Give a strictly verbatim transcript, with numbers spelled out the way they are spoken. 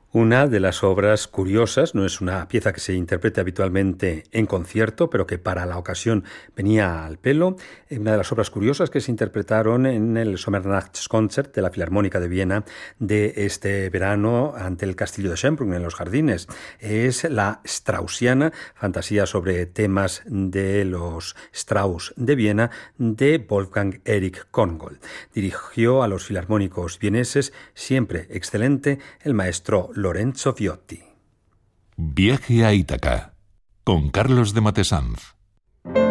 Una de las obras curiosas, no es una pieza que se interprete habitualmente en concierto, pero que para la ocasión venía al pelo, una de las obras curiosas que se interpretaron en el Sommernachtskonzert de la Filarmónica de Viena de este verano ante el Castillo de Schönbrunn, en los jardines, es la Straussiana, fantasía sobre temas de los Strauss de Viena, de Wolfgang Erich Korngold. Dirigió a los filarmónicos vieneses, siempre excelente, el maestro Lorenzo Viotti. Viaje a Ítaca, con Carlos de Matesanz.